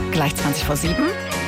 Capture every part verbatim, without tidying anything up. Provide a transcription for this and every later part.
Gleich zwanzig vor sieben.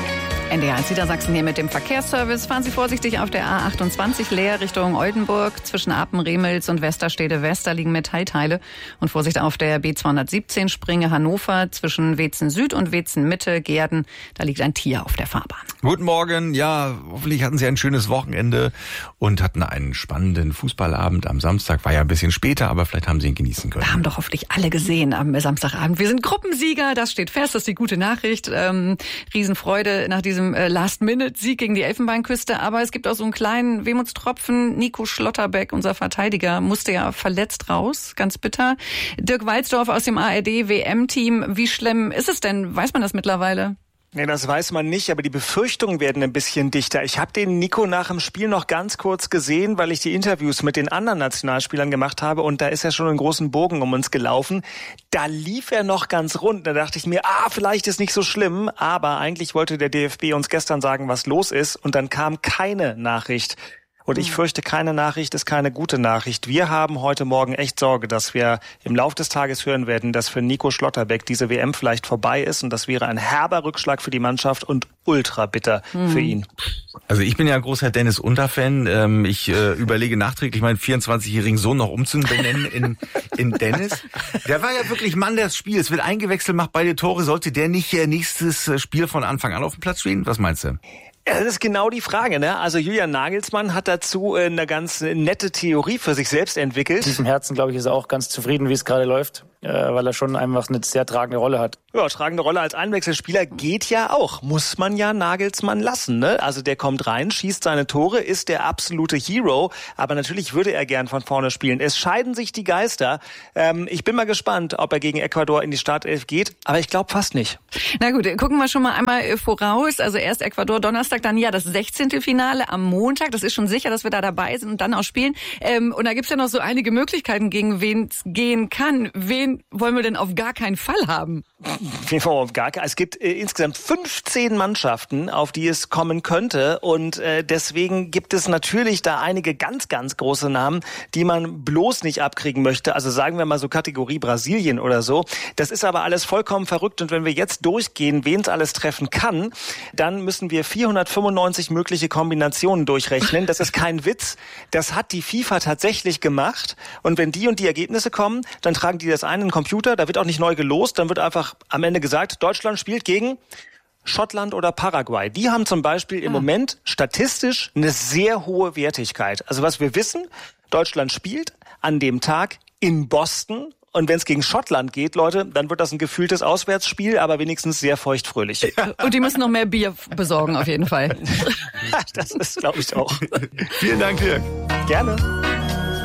N D R eins Niedersachsen hier mit dem Verkehrsservice. Fahren Sie vorsichtig auf der A achtundzwanzig leer Richtung Oldenburg. Zwischen Apen-Remels und Westerstede West, da liegen Metallteile. Und Vorsicht auf der B zweihundertsiebzehn Springe Hannover zwischen Wetzen Süd und Wetzen Mitte, Gehrden. Da liegt ein Tier auf der Fahrbahn. Guten Morgen. Ja, hoffentlich hatten Sie ein schönes Wochenende und hatten einen spannenden Fußballabend am Samstag. War ja ein bisschen später, aber vielleicht haben Sie ihn genießen können. Da haben doch hoffentlich alle gesehen am Samstagabend. Wir sind Gruppensieger, das steht fest, das ist die gute Nachricht. Ähm, Riesenfreude nach diesem Last-Minute-Sieg gegen die Elfenbeinküste. Aber es gibt auch so einen kleinen Wehmutstropfen. Nico Schlotterbeck, unser Verteidiger, musste ja verletzt raus. Ganz bitter. Dirk Walzdorf aus dem A R D-W M-Team. Wie schlimm ist es denn? Weiß man das mittlerweile? Nee, das weiß man nicht, aber die Befürchtungen werden ein bisschen dichter. Ich habe den Nico nach dem Spiel noch ganz kurz gesehen, weil ich die Interviews mit den anderen Nationalspielern gemacht habe und da ist er schon einen großen Bogen um uns gelaufen. Da lief er noch ganz rund. Da dachte ich mir, ah, vielleicht ist nicht so schlimm, aber eigentlich wollte der D F B uns gestern sagen, was los ist und dann kam keine Nachricht. Und ich fürchte, keine Nachricht ist keine gute Nachricht. Wir haben heute Morgen echt Sorge, dass wir im Laufe des Tages hören werden, dass für Nico Schlotterbeck diese W M vielleicht vorbei ist. Und das wäre ein herber Rückschlag für die Mannschaft und ultra bitter mhm. für ihn. Also ich bin ja ein großer Dennis Unter-Fan. Ähm, ich äh, überlege nachträglich, meinen vierundzwanzigjährigen Sohn noch umzubenennen in, in Dennis. Der war ja wirklich Mann des Spiels. Wird eingewechselt, macht beide Tore. Sollte der nicht äh, nächstes Spiel von Anfang an auf dem Platz stehen? Was meinst du? Ja, das ist genau die Frage, ne? Also Julian Nagelsmann hat dazu eine ganz nette Theorie für sich selbst entwickelt. In diesem Herzen, glaube ich, ist er auch ganz zufrieden, wie es gerade läuft, weil er schon einfach eine sehr tragende Rolle hat. Ja, tragende Rolle als Einwechselspieler geht ja auch. Muss man ja Nagelsmann lassen, ne? Also der kommt rein, schießt seine Tore, ist der absolute Hero. Aber natürlich würde er gern von vorne spielen. Es scheiden sich die Geister. Ähm, ich bin mal gespannt, ob er gegen Ecuador in die Startelf geht. Aber ich glaube fast nicht. Na gut, gucken wir schon mal einmal voraus. Also erst Ecuador Donnerstag, dann ja das sechzehnte Finale am Montag. Das ist schon sicher, dass wir da dabei sind und dann auch spielen. Ähm, und da gibt's ja noch so einige Möglichkeiten, gegen wen es gehen kann. Wen wollen wir denn auf gar keinen Fall haben? Auf jeden Fall auf gar keinen. Es gibt äh, insgesamt fünfzehn Mannschaften, auf die es kommen könnte. Und äh, deswegen gibt es natürlich da einige ganz, ganz große Namen, die man bloß nicht abkriegen möchte. Also sagen wir mal so Kategorie Brasilien oder so. Das ist aber alles vollkommen verrückt. Und wenn wir jetzt durchgehen, wen es alles treffen kann, dann müssen wir vierhundertfünfundneunzig mögliche Kombinationen durchrechnen. Das ist kein Witz. Das hat die FIFA tatsächlich gemacht. Und wenn die und die Ergebnisse kommen, dann tragen die das ein in den Computer. Da wird auch nicht neu gelost. Dann wird einfach am Ende gesagt, Deutschland spielt gegen Schottland oder Paraguay. Die haben zum Beispiel im ah. Moment statistisch eine sehr hohe Wertigkeit. Also was wir wissen, Deutschland spielt an dem Tag in Boston. Und wenn es gegen Schottland geht, Leute, dann wird das ein gefühltes Auswärtsspiel, aber wenigstens sehr feuchtfröhlich. Und die müssen noch mehr Bier besorgen, auf jeden Fall. Das ist, glaube ich, auch. Vielen Dank, Dirk. Gerne.